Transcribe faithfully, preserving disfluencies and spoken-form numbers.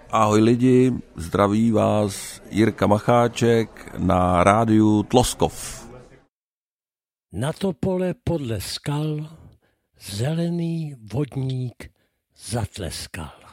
Ahoj lidi, zdraví vás Jirka Macháček na rádiu Tloskov. Na to pole podle skal zelený vodník zatleskal.